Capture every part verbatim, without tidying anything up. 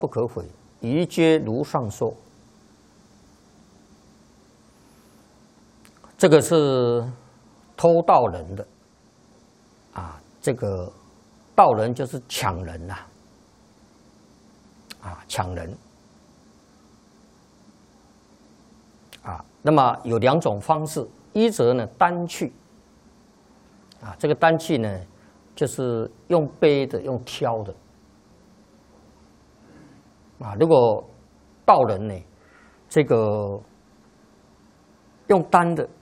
不可毁，宜皆如上说。这个是偷盗人的啊，这个盗人就是抢人呐、啊，啊，抢人啊。那么有两种方式，一则呢单去啊，这个单去呢就是用背的，用挑的。啊，如果盗人呢，这个用单的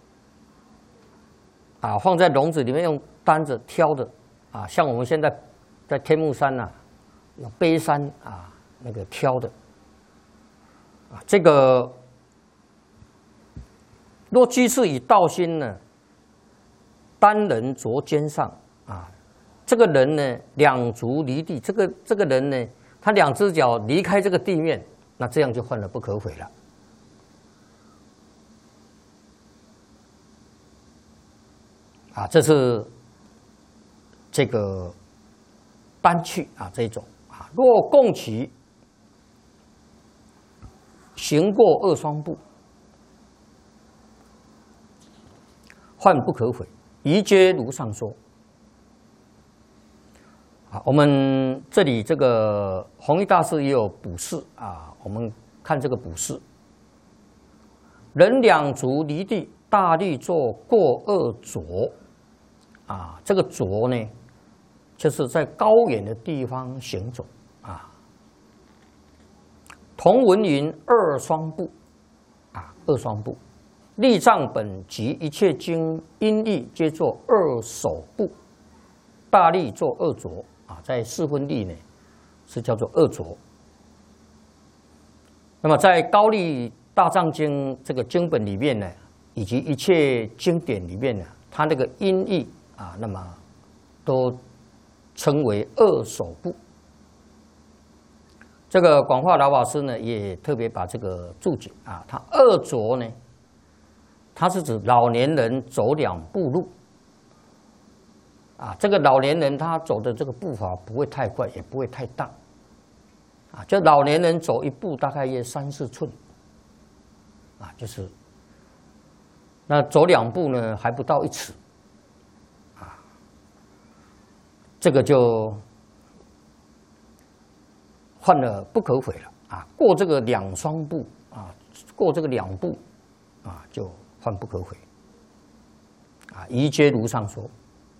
啊，放在笼子里面用单子挑的啊，像我们现在在天目山呐、啊，有背山啊，那个挑的啊，这个若居士以道心呢，单人着肩上啊，这个人呢两足离地，这个这个人呢。他两只脚离开这个地面，那这样就犯了不可毁了。啊，这是这个单去啊这一种啊。若共骑，行过二双步，犯不可毁，宜皆如上说。啊，我们这里这个弘一大师也有补释啊，我们看这个补释：人两足离地，大力做过二着啊。这个着呢，就是在高远的地方行走啊。同文云二双步啊，二双步，立藏本及一切经音译皆作二手步，大力做二着。啊，在四分力呢，是叫做二着。那么在高丽大藏经这个经本里面呢，以及一切经典里面呢，它那个音译啊，那么都称为二手步。这个广化老法师呢，也特别把这个注解啊，他二着呢，它是指老年人走两步路。啊，这个老年人他走的这个步伐不会太快，也不会太大，啊，就老年人走一步大概约三四寸，啊，就是，那走两步呢还不到一尺，啊，这个就犯了不可毁了啊！过这个两双步啊，过这个两步啊，就犯不可毁，啊，宜皆如上说。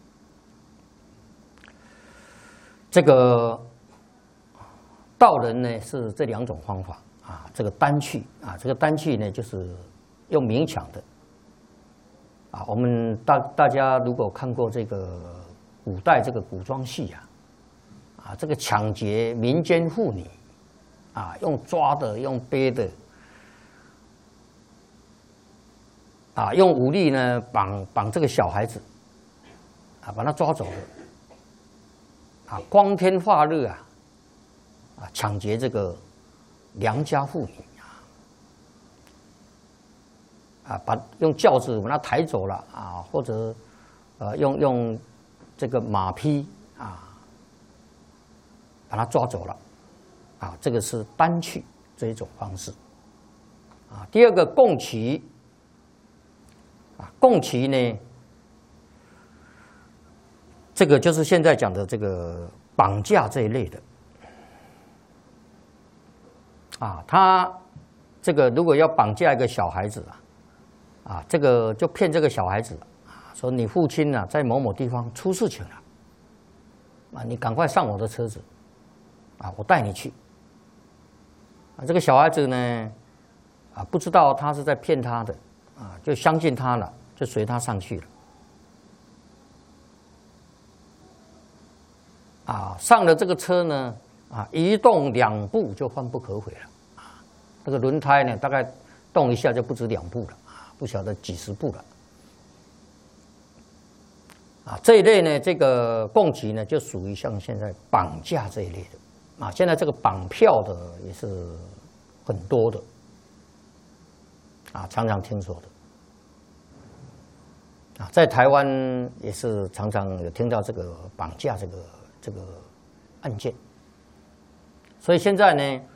这个盗人呢是这两种方法啊，这个单去啊，这个单去呢就是用明抢的啊。我们大大家如果看过这个古代这个古装戏啊，啊，这个抢劫民间妇女啊，用抓的，用背的啊，用武力呢绑绑这个小孩子啊，把他抓走了。啊，光天化日啊，啊，抢劫这个良家妇女啊，啊，把用轿子把她抬走了啊，或者呃用用这个马匹啊，把她抓走了啊，这个是单去这一种方式啊。第二个共骑啊，共骑呢。这个就是现在讲的这个绑架这一类的，啊，他这个如果要绑架一个小孩子啊，啊，这个就骗这个小孩子啊，说你父亲啊在某某地方出事情了，啊，你赶快上我的车子，啊，我带你去。啊，这个小孩子呢，啊，不知道他是在骗他的，啊，就相信他了，就随他上去了。啊，上了这个车呢，啊，一动两步就犯不可毁了，啊，这个轮胎呢，大概动一下就不止两步了，啊，不晓得几十步了，啊，这一类呢，这个共骑呢，就属于像现在绑架这一类的，啊，现在这个绑票的也是很多的，啊，常常听说的，啊，在台湾也是常常有听到这个绑架这个。这个案件，所以现在呢，